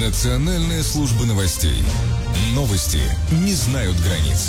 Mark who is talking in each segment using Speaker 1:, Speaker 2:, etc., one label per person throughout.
Speaker 1: Национальная служба новостей. Новости не знают границ.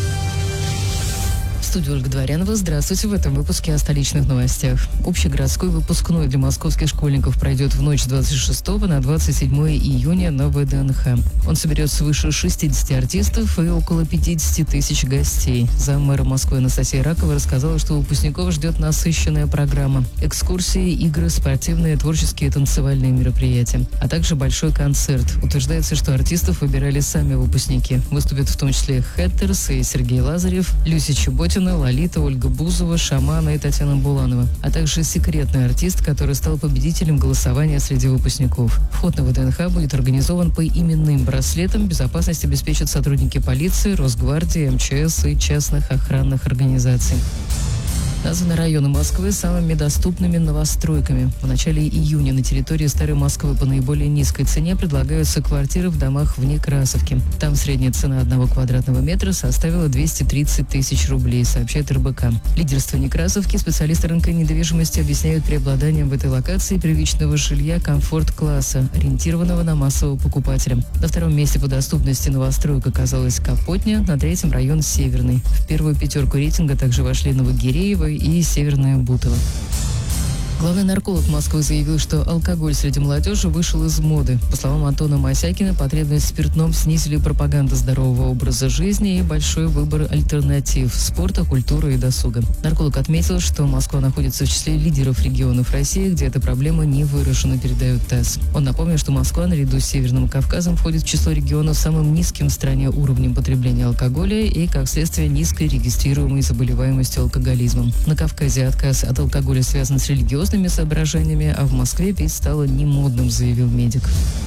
Speaker 2: В студии Ольга Дворянова. Здравствуйте. В этом выпуске о столичных новостях. Общегородской выпускной для московских школьников пройдет в ночь с 26 на 27 июня на ВДНХ. Он соберет свыше 60 артистов и около 50 тысяч гостей. Заммэра Москвы Анастасия Ракова рассказала, что выпускников ждет насыщенная программа. Экскурсии, игры, спортивные, творческие и танцевальные мероприятия, а также большой концерт. Утверждается, что артистов выбирали сами выпускники. Выступят в том числе Хэттерс и Сергей Лазарев, Люся Чеботина, Лолита, Ольга Бузова, Шамана и Татьяна Буланова, а также секретный артист, который стал победителем голосования среди выпускников. Вход на ВДНХ будет организован по именным браслетам. Безопасность обеспечат сотрудники полиции, Росгвардии, МЧС и частных охранных организаций. Названы районы Москвы самыми доступными новостройками. В начале июня на территории Старой Москвы по наиболее низкой цене предлагаются квартиры в домах в Некрасовке. Там средняя цена 1 квадратного метра составила 230 тысяч рублей, сообщает РБК. Лидерство Некрасовки специалисты рынка недвижимости объясняют преобладанием в этой локации первичного жилья комфорт-класса, ориентированного на массового покупателя. На втором месте по доступности новостроек оказалась Капотня, на третьем район Северный. В первую пятерку рейтинга также вошли Новогиреево и Северное Бутово. Главный нарколог Москвы заявил, что алкоголь среди молодежи вышел из моды. По словам Антона Мосякина, потребность в спиртном снизили пропаганда здорового образа жизни и большой выбор альтернатив – спорта, культуры и досуга. Нарколог отметил, что Москва находится в числе лидеров регионов России, где эта проблема не выражена, передает ТАСС. Он напомнил, что Москва наряду с Северным Кавказом входит в число регионов с самым низким в стране уровнем потребления алкоголя и, как следствие, низкой регистрируемой заболеваемостью алкоголизмом. На Кавказе отказ от алкоголя связан с религиозными соображениями, а в Москве пить стало немодным, заявил медик.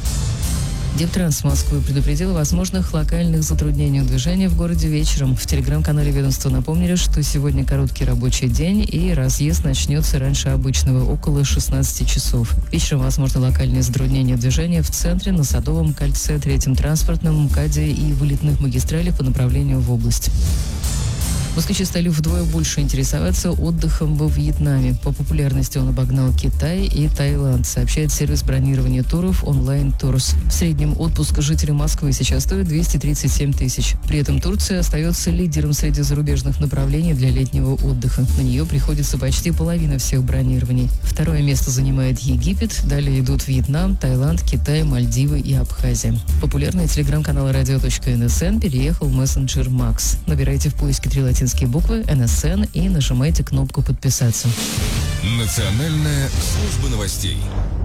Speaker 2: Дептранс Москвы предупредил о возможных локальных затруднениях движения в городе вечером. В телеграм-канале ведомства напомнили, что сегодня короткий рабочий день и разъезд начнется раньше обычного, около 16 часов. Вечером возможно локальные затруднения движения в центре, на Садовом кольце, Третьем транспортном, МКАДе и вылетных магистралях по направлению в область. Москвичи стали вдвое больше интересоваться отдыхом во Вьетнаме. По популярности он обогнал Китай и Таиланд, сообщает сервис бронирования туров Online Tours. В среднем отпуск жителей Москвы сейчас стоит 237 тысяч. При этом Турция остается лидером среди зарубежных направлений для летнего отдыха. На нее приходится почти половина всех бронирований. Второе место занимает Египет, далее идут Вьетнам, Таиланд, Китай, Мальдивы и Абхазия. Популярный телеграм-канал radio.nsn переехал в мессенджер Макс. Набирайте в поиске 3 латинские буквы НСН и нажимайте кнопку «Подписаться».
Speaker 1: Национальная служба новостей.